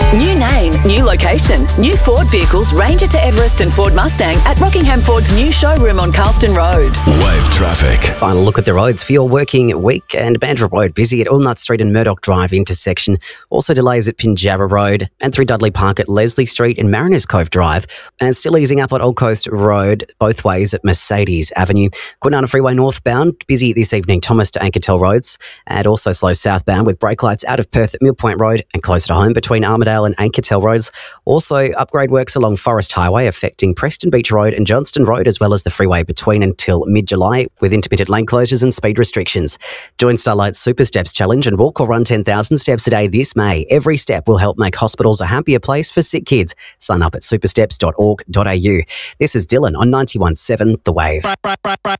New name, new location. New Ford vehicles, Ranger to Everest and Ford Mustang at Rockingham Ford's new showroom on Carlston Road. Wave traffic. Final look at the roads for your working week. And Bandra Road busy at Ulnut Street and Murdoch Drive intersection. Also delays at Pinjarra Road and through Dudley Park at Leslie Street and Mariners Cove Drive. And still easing up at Old Coast Road both ways at Mercedes Avenue. Kwinana Freeway northbound busy this evening, Thomas to Ankertel Roads. And also slow southbound with brake lights out of Perth at Mill Point Road and closer to home between Armidale and Ankertel Roads. Also upgrade works along Forest Highway affecting Preston Beach Road and Johnston Road, as well as the freeway between until mid-July with intermittent lane closures and speed restrictions. Join Starlight Super Steps Challenge and walk or run 10,000 steps a day this May. Every step will help make hospitals a happier place for sick kids. Sign up at supersteps.org.au. This is Dylan on 91.7 The Wave.